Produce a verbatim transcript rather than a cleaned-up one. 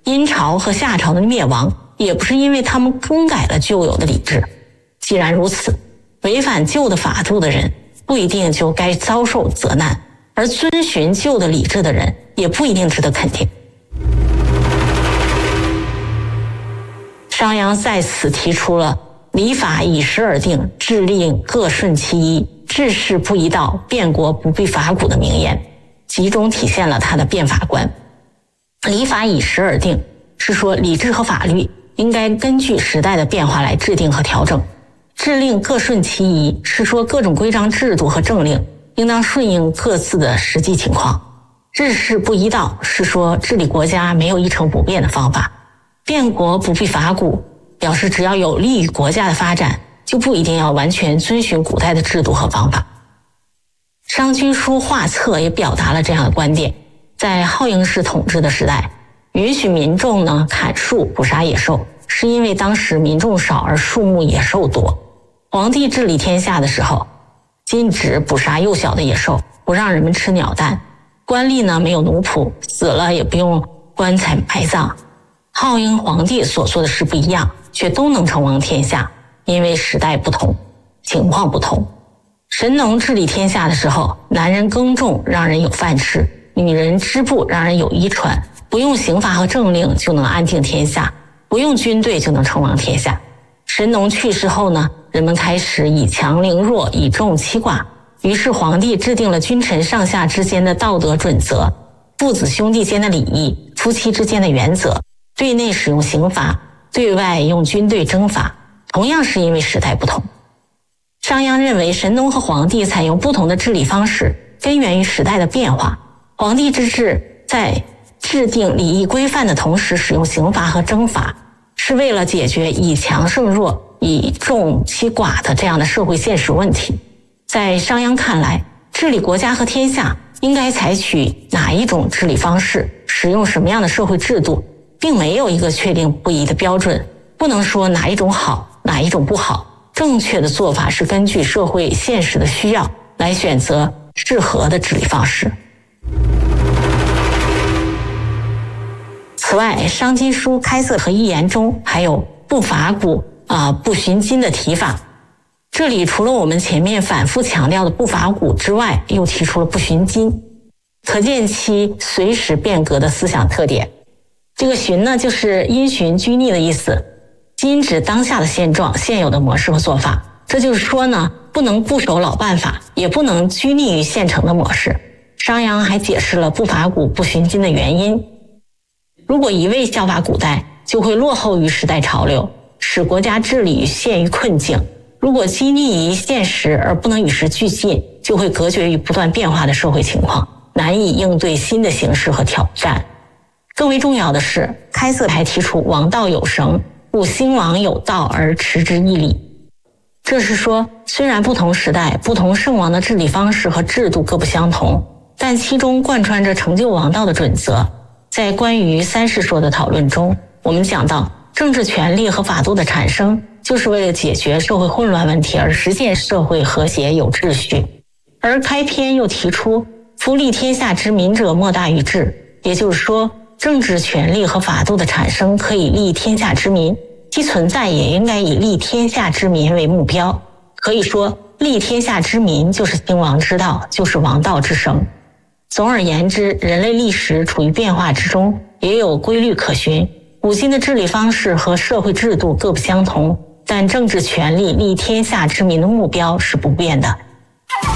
殷朝和夏朝的灭亡也不是因为他们更改了旧有的礼制。既然如此，违反旧的法度的人不一定就该遭受责难，而遵循旧的礼制的人也不一定值得肯定。商鞅在此提出了礼法以时而定，制令各顺其一，治世不一道，变国不必法古的名言，集中体现了他的变法观。礼法以时而定是说礼制和法律应该根据时代的变化来制定和调整，制令各顺其一是说各种规章制度和政令应当顺应各自的实际情况，治世不一道是说治理国家没有一成不变的方法，变国不必法古表示只要有利于国家的发展，就不一定要完全遵循古代的制度和方法。商君书画册也表达了这样的观点，在好鹰式统治的时代，允许民众呢砍树捕杀野兽，是因为当时民众少而树木野兽多。皇帝治理天下的时候，禁止捕杀幼小的野兽，不让人们吃鸟蛋。官吏呢没有奴仆，死了也不用棺材埋葬。好鹰皇帝所做的事不一样，却都能称王天下，因为时代不同，情况不同。神农治理天下的时候，男人耕种让人有饭吃，女人织布让人有衣穿，不用刑罚和政令就能安定天下，不用军队就能称王天下。神农去世后呢，人们开始以强凌弱，以众欺寡，于是皇帝制定了君臣上下之间的道德准则，父子兄弟间的礼义，夫妻之间的原则，对内使用刑罚，对外用军队征伐，同样是因为时代不同。商鞅认为神农和黄帝采用不同的治理方式，根源于时代的变化。黄帝之治在制定礼义规范的同时使用刑罚和征伐，是为了解决以强胜弱、以众欺寡的这样的社会现实问题。在商鞅看来，治理国家和天下应该采取哪一种治理方式，使用什么样的社会制度，并没有一个确定不移的标准，不能说哪一种好，哪一种不好。正确的做法是根据社会现实的需要来选择适合的治理方式。此外，商经书开色和一言中还有不法古啊、呃、不循今的提法。这里除了我们前面反复强调的不法古之外，又提出了不循今，可见其随时变革的思想特点。这个循呢，就是因循拘泥的意思。今指当下的现状、现有的模式和做法，这就是说呢，不能固守老办法，也不能拘泥于现成的模式。商鞅还解释了不法古不循今的原因。如果一味效法古代，就会落后于时代潮流，使国家治理陷于困境；如果拘泥于现实而不能与时俱进，就会隔绝于不断变化的社会情况，难以应对新的形势和挑战。更为重要的是，开色还提出王道有绳，故兴亡有道而持之以礼。这是说，虽然不同时代、不同圣王的治理方式和制度各不相同，但其中贯穿着成就王道的准则。在关于三世说的讨论中，我们讲到，政治权力和法度的产生，就是为了解决社会混乱问题而实现社会和谐有秩序。而开篇又提出，夫立天下之民者，莫大于治。也就是说，政治权力和法度的产生可以利天下之民，其存在也应该以利天下之民为目标。可以说，利天下之民就是兴亡之道，就是王道之绳。总而言之，人类历史处于变化之中，也有规律可循。古今的治理方式和社会制度各不相同，但政治权力利天下之民的目标是不变的，